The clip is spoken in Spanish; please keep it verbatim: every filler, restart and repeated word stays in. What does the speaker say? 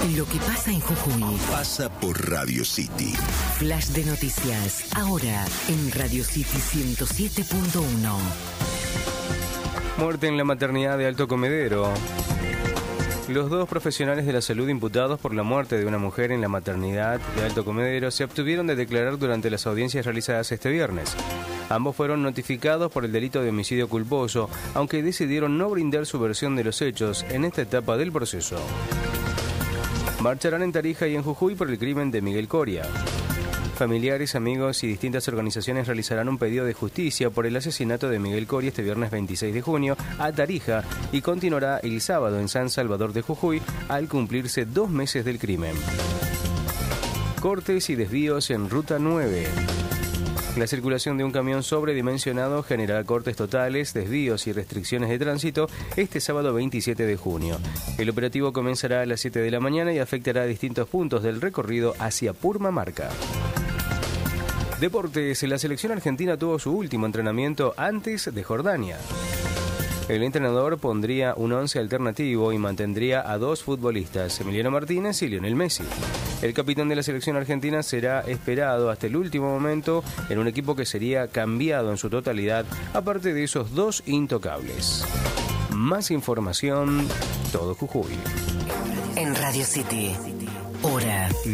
Lo que pasa en Jujuy pasa por Radio City. Flash de noticias, ahora en Radio City ciento siete punto uno. Muerte en la maternidad de Alto Comedero. Los dos profesionales de la salud imputados por la muerte de una mujer en la maternidad de Alto Comedero se abstuvieron de declarar durante las audiencias realizadas este viernes. Ambos fueron notificados por el delito de homicidio culposo, aunque decidieron no brindar su versión de los hechos en esta etapa del proceso. Marcharán en Tarija y en Jujuy por el crimen de Miguel Coria. Familiares, amigos y distintas organizaciones realizarán un pedido de justicia por el asesinato de Miguel Coria este viernes veintiséis de junio a Tarija y continuará el sábado en San Salvador de Jujuy al cumplirse dos meses del crimen. Cortes y desvíos en Ruta nueve. La circulación de un camión sobredimensionado generará cortes totales, desvíos y restricciones de tránsito este sábado veintisiete de junio. El operativo comenzará a las siete de la mañana y afectará a distintos puntos del recorrido hacia Purmamarca. Deportes. La selección argentina tuvo su último entrenamiento antes de Jordania. El entrenador pondría un once alternativo y mantendría a dos futbolistas, Emiliano Martínez y Lionel Messi. El capitán de la selección argentina será esperado hasta el último momento en un equipo que sería cambiado en su totalidad, aparte de esos dos intocables. Más información, todo Jujuy. En Radio City, hora